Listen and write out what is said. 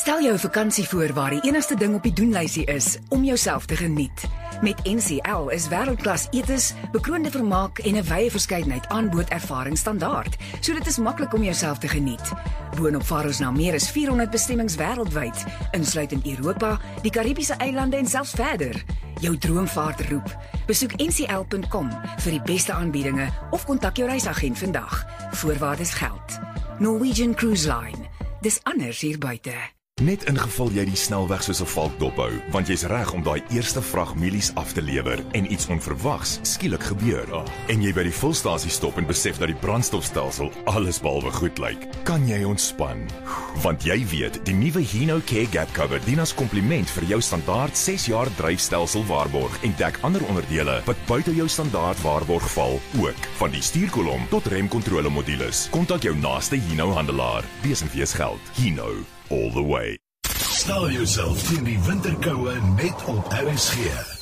Stel jou 'n vakansie voor waar die enigste ding op die doenlysie is om jouself te geniet. Met NCL is wêreldklas etes, bekroonde vermaak en 'n wye verskeidenheid aanbodervaring standaard, so dit is maklik om jouself te geniet. Boonop vaar ons na meer as 400 bestemmings wêreldwyd, insluitend Europa, die Karibiese eilande en selfs verder. Jou droomvaart roep. Besoek ncl.com vir die beste aanbiedinge of kontak jou reisagent vandag. Voorwaardes geld. Norwegian Cruise Line. Dis anders hier buite. Net ingevul jy die snelweg soos 'n valk dophou, want jy's reg om daai eerste vrag mielies af te lewer en iets onverwags skielik gebeur. En jy by die fulstasie stop en besef dat die brandstofstelsel alles behalwe goed lyk. Kan jy ontspan? Want jy weet, die nuwe Hino Care Gap Cover dien as kompliment vir jou standaard 6 jaar dryfstelsel waarborg en dek ander onderdele wat buite jou standaard waarborg val ook, van die stuurkolom tot remkontrole modules. Kontak jou naaste Hino handelaar. Wees en wees geld. Hino. All the way. Stel jouself teen die winterkoue net op RSG.